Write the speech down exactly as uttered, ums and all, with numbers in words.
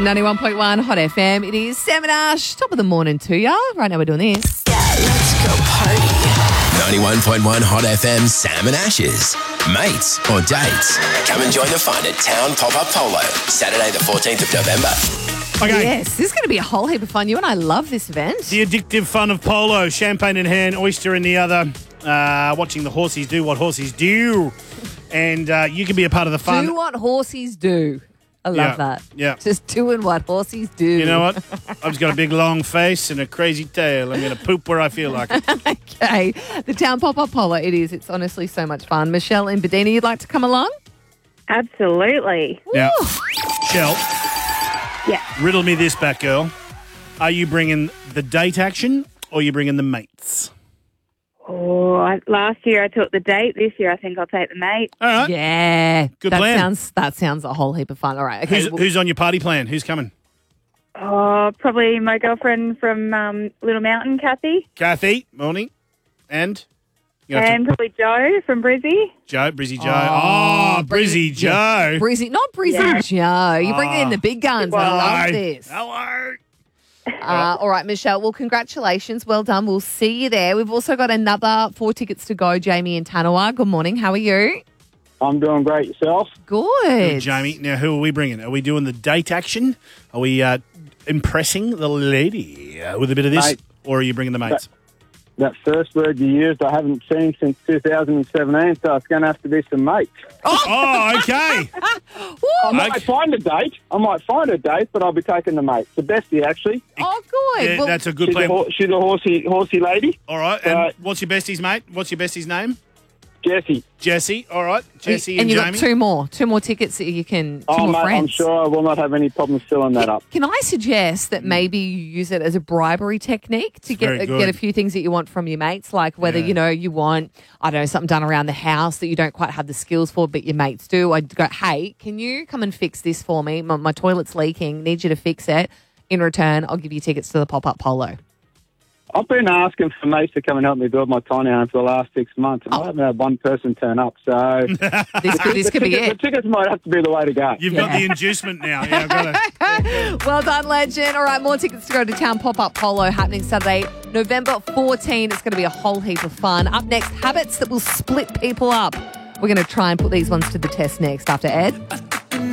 ninety-one point one Hot F M. It is Sam and Ash. Top of the morning to ya. Right now we're doing this. Yeah, let's go party. ninety-one point one Hot F M, Sam and Ash's. Mates or dates? Come and join the fun at Town Pop-Up Polo, Saturday the fourteenth of November. Okay. Yes, this is going to be a whole heap of fun. You and I love this event. The addictive fun of polo, champagne in hand, oyster in the other, uh, watching the horsies do what horsies do. And uh, you can be a part of the fun. Do what horsies do. I love Yeah, that. yeah. Just doing what horsies do. You know what? I've just got a big long face and a crazy tail. I'm going to poop where I feel like it. Okay. The Town Pop-Up Polo, it is. It's honestly so much fun. Michelle in Bedina, you'd like to come along? Absolutely. Now, Shell, Yeah. riddle me this back, girl. Are you bringing the date action or are you bringing the mates? Oh, I, last year I took the date. This year I think I'll take the mate. All right. Yeah. Good that plan. Sounds, that sounds a whole heap of fun. All right. Okay. Who's, who's on your party plan? Who's coming? Oh, probably my girlfriend from um, Little Mountain, Kathy, Kathy, morning. And? You have to- and probably Joe from Brizzy. Joe, Brizzy Joe. Oh, Brizzy Joe. Brizzy, not Brizzy Yeah. Joe. You're bringing in the big guns. I love Hello. this. Hello. Uh, all right, Michelle. Well, congratulations. Well done. We'll see you there. We've also got another four tickets to go, Jamie and Tanawa. Good morning. How are you? I'm doing great. Yourself? Good. Good, Jamie. Now, who are we bringing? Are we doing the date action? Are we uh, impressing the lady uh, with a bit of this? Mate. Or are you bringing the mates? That first word you used, I haven't seen since two thousand seventeen, so it's going to have to be some mates. Oh, okay. I might Okay. find a date. I might find a date, but I'll be taking the mates. The bestie, actually. Oh, good. Yeah, Well, that's a good She's a, plan. hor- she's a horsey, horsey lady. All right. And Uh, what's your bestie's mate? What's your bestie's name? Jessie. Jessie. All right. Jessie and, and you've Jamie. got two more, two more tickets that you can, two Oh, more mate, I'm friends. sure I will not have any problem filling that up. Can I suggest that maybe you use it as a bribery technique to very get good. get a few things that you want from your mates, like whether Yeah. you know you want I don't know something done around the house that you don't quite have the skills for, but your mates do. I'd go, hey, can you come and fix this for me? My, my toilet's leaking. Need you to fix it. In return, I'll give you tickets to the pop up polo. I've been asking for mates to come and help me build my tiny home for the last six months, and I haven't had one person turn up, so This could this the, could be tickets, it. the tickets might have to be the way to go. You've got the inducement now. Yeah, I've got it. Well done, legend. All right, more tickets to go to Town Pop-Up Polo happening Saturday, November fourteenth. It's going to be a whole heap of fun. Up next, habits that will split people up. We're going to try and put these ones to the test next after Ed.